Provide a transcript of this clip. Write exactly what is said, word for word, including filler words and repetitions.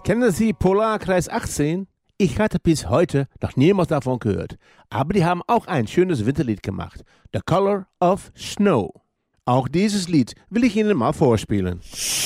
Kennen Sie Polarkreis achtzehn? Ich hatte bis heute noch niemals davon gehört. Aber die haben auch ein schönes Winterlied gemacht. The Color of Snow. Auch dieses Lied will ich Ihnen mal vorspielen.